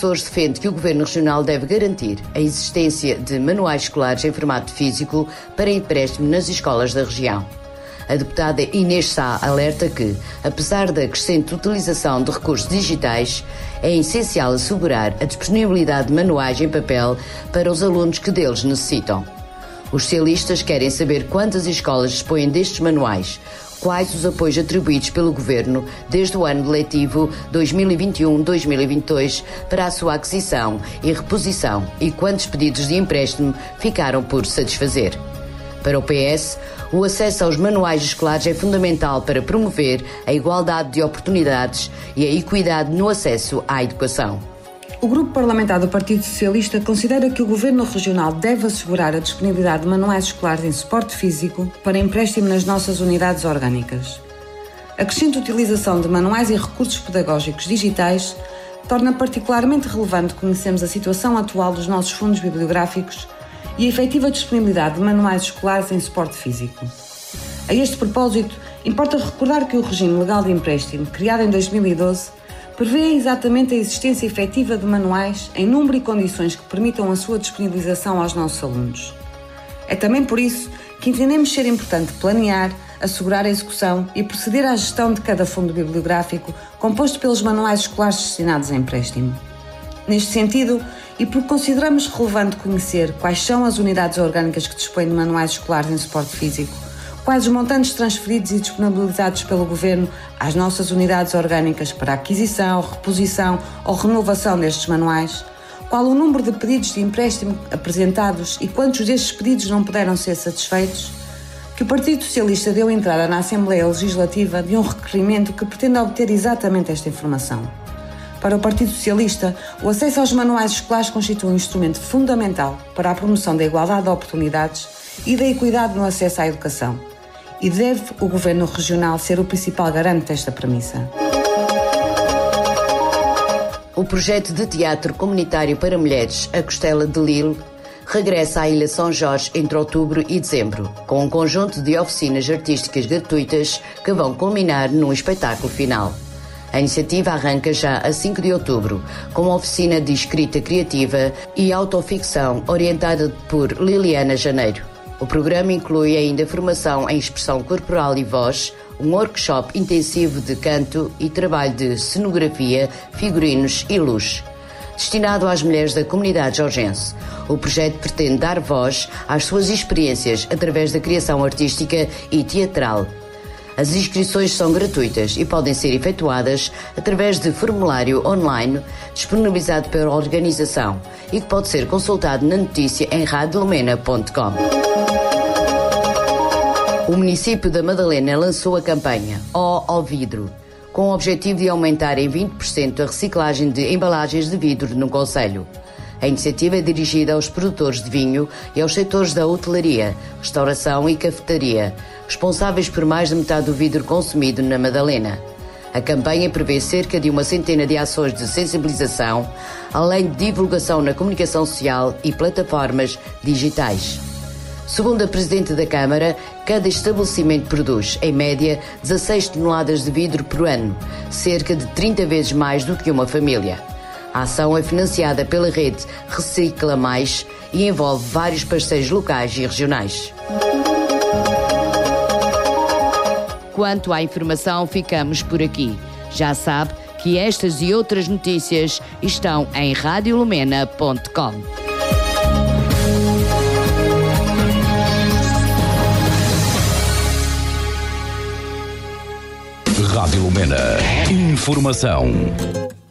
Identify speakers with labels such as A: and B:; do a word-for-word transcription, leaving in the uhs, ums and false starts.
A: Açores defende que o Governo Regional deve garantir a existência de manuais escolares em formato físico para empréstimo nas escolas da região. A deputada Inês Sá alerta que, apesar da crescente utilização de recursos digitais, é essencial assegurar a disponibilidade de manuais em papel para os alunos que deles necessitam. Os socialistas querem saber quantas escolas dispõem destes manuais, quais os apoios atribuídos pelo Governo desde o ano letivo dois mil e vinte e um a dois mil e vinte e dois para a sua aquisição e reposição e quantos pedidos de empréstimo ficaram por satisfazer. Para o P S, o acesso aos manuais escolares é fundamental para promover a igualdade de oportunidades e a equidade no acesso à educação.
B: O Grupo Parlamentar do Partido Socialista considera que o Governo Regional deve assegurar a disponibilidade de manuais escolares em suporte físico para empréstimo nas nossas unidades orgânicas. A crescente utilização de manuais e recursos pedagógicos digitais torna particularmente relevante conhecermos a situação atual dos nossos fundos bibliográficos e a efetiva disponibilidade de manuais escolares em suporte físico. A este propósito, importa recordar que o regime legal de empréstimo, criado em dois mil e doze, prevê exatamente a existência efetiva de manuais em número e condições que permitam a sua disponibilização aos nossos alunos. É também por isso que entendemos ser importante planear, assegurar a execução e proceder à gestão de cada fundo bibliográfico composto pelos manuais escolares destinados a empréstimo. Neste sentido, e porque consideramos relevante conhecer quais são as unidades orgânicas que dispõem de manuais escolares em suporte físico, quais os montantes transferidos e disponibilizados pelo Governo às nossas unidades orgânicas para a aquisição, reposição ou renovação destes manuais, qual o número de pedidos de empréstimo apresentados e quantos destes pedidos não puderam ser satisfeitos, que o Partido Socialista deu entrada na Assembleia Legislativa de um requerimento que pretende obter exatamente esta informação. Para o Partido Socialista, o acesso aos manuais escolares constitui um instrumento fundamental para a promoção da igualdade de oportunidades e da equidade no acesso à educação. E deve o Governo Regional ser o principal garante desta premissa.
A: O projeto de teatro comunitário para mulheres A Costela de Lille regressa à Ilha São Jorge entre outubro e dezembro, com um conjunto de oficinas artísticas gratuitas que vão culminar num espetáculo final. A iniciativa arranca já a cinco de outubro, com uma oficina de escrita criativa e autoficção orientada por Liliana Janeiro. O programa inclui ainda formação em expressão corporal e voz, um workshop intensivo de canto e trabalho de cenografia, figurinos e luz. Destinado às mulheres da comunidade jorgense, o projeto pretende dar voz às suas experiências através da criação artística e teatral. As inscrições são gratuitas e podem ser efetuadas através de formulário online disponibilizado pela organização e que pode ser consultado na notícia em radio lumena ponto com. O município da Madalena lançou a campanha Ó ao Vidro, com o objetivo de aumentar em vinte por cento a reciclagem de embalagens de vidro no concelho. A iniciativa é dirigida aos produtores de vinho e aos setores da hotelaria, restauração e cafetaria, responsáveis por mais de metade do vidro consumido na Madalena. A campanha prevê cerca de uma centena de ações de sensibilização, além de divulgação na comunicação social e plataformas digitais. Segundo a Presidente da Câmara, cada estabelecimento produz, em média, dezasseis toneladas de vidro por ano, cerca de trinta vezes mais do que uma família. A ação é financiada pela rede Recicla Mais e envolve vários parceiros locais e regionais. Quanto à informação, ficamos por aqui. Já sabe que estas e outras notícias estão em radio lumena ponto com.
C: Rádio Lumena. Informação.